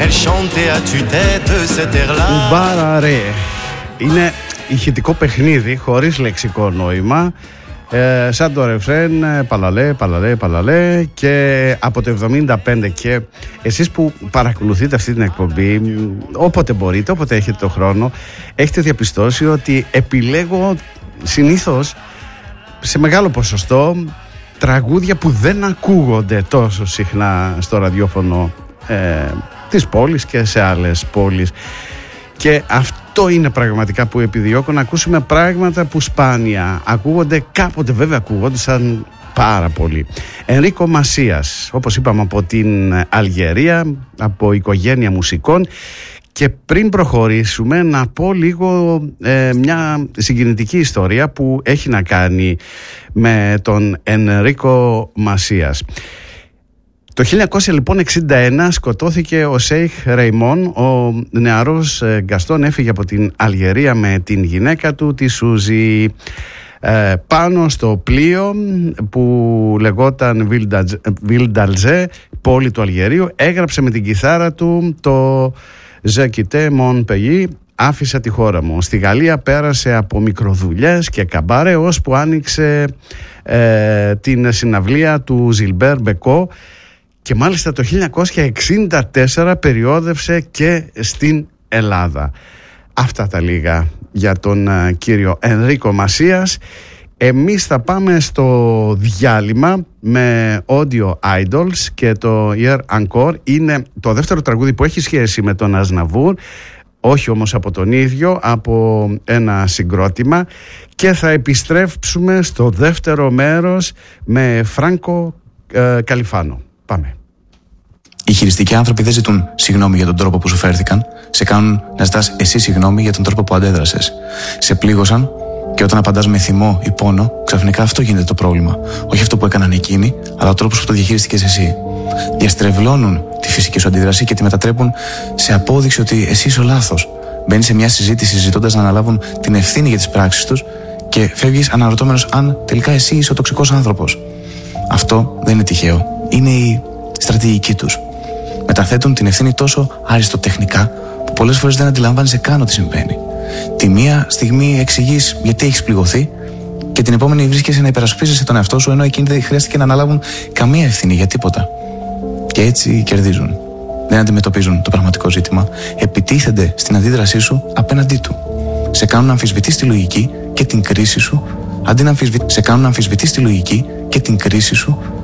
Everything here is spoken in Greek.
Elle chantait à tue-tête cet air-là. Μπάραρε. Είναι ηχητικό παιχνίδι χωρίς λεξικό νόημα, σαν το ρεφρέν παλαλέ, παλαλέ, παλαλέ. Και από το 75, και εσείς που παρακολουθείτε αυτή την εκπομπή, όποτε μπορείτε, όποτε έχετε το χρόνο, έχετε διαπιστώσει ότι επιλέγω συνήθως σε μεγάλο ποσοστό τραγούδια που δεν ακούγονται τόσο συχνά στο ραδιόφωνο της πόλης και σε άλλες πόλεις. Και αυτό είναι πραγματικά που επιδιώκω, να ακούσουμε πράγματα που σπάνια ακούγονται. Κάποτε βέβαια ακούγονταν πάρα πολύ. Ενρίκο Μασίας, όπως είπαμε, από την Αλγερία, από οικογένεια μουσικών. Και πριν προχωρήσουμε, να πω λίγο μια συγκινητική ιστορία που έχει να κάνει με τον Ενρίκο Μασίας. Το 1961 σκοτώθηκε ο Σέιχ Ρεϊμόν. Ο νεαρός Γκαστόν έφυγε από την Αλγερία με την γυναίκα του, τη Σούζη, πάνω στο πλοίο που λεγόταν Βιλνταλζέ, πόλη του Αλγερίου. Έγραψε με την κιθάρα του το «Je quitte mon pays», άφησα τη χώρα μου. Στη Γαλλία πέρασε από μικροδουλειές και καμπάρε, ώσπου άνοιξε την συναυλία του Ζιλμπέρ Μπεκό, και μάλιστα το 1964 περιόδευσε και στην Ελλάδα. Αυτά τα λίγα για τον κύριο Ενρίκο Μασίας. Εμείς θα πάμε στο διάλειμμα με Audio Idols και το Year Encore. Είναι το δεύτερο τραγούδι που έχει σχέση με τον Ασναβούρ, όχι όμως από τον ίδιο, από ένα συγκρότημα, και θα επιστρέψουμε στο δεύτερο μέρος με Φράνκο Καλιφάνο. Πάμε. Οι χειριστικοί άνθρωποι δεν ζητούν συγγνώμη για τον τρόπο που σου φέρθηκαν. Σε κάνουν να ζητάς εσύ συγγνώμη για τον τρόπο που αντέδρασες. Σε πλήγωσαν, και όταν απαντάς με θυμό ή πόνο, ξαφνικά αυτό γίνεται το πρόβλημα. Όχι αυτό που έκαναν εκείνοι, αλλά ο τρόπος που το διαχείριστηκες εσύ. Διαστρεβλώνουν τη φυσική σου αντίδραση και τη μετατρέπουν σε απόδειξη ότι εσύ είσαι ο λάθος. Μπαίνεις σε μια συζήτηση ζητώντας να αναλάβουν την ευθύνη για τις πράξεις τους και φεύγεις αναρωτώμενος αν τελικά εσύ είσαι ο τοξικός άνθρωπος. Αυτό δεν είναι τυχαίο. Είναι η στρατηγική τους. Μεταθέτουν την ευθύνη τόσο αριστοτεχνικά που πολλές φορές δεν αντιλαμβάνεσαι καν ότι συμβαίνει. Τη μία στιγμή εξηγείς γιατί έχεις πληγωθεί, και την επόμενη βρίσκεσαι να υπερασπίζεσαι τον εαυτό σου, ενώ εκείνοι δεν χρειάστηκε να αναλάβουν καμία ευθύνη για τίποτα. Και έτσι κερδίζουν. Δεν αντιμετωπίζουν το πραγματικό ζήτημα, επιτίθενται στην αντίδρασή σου απέναντί του. Σε κάνουν να αμφισβητείς τη λογική και την κρίση σου, αντί να αμφισβητείς τη λογική και την κρίση σου,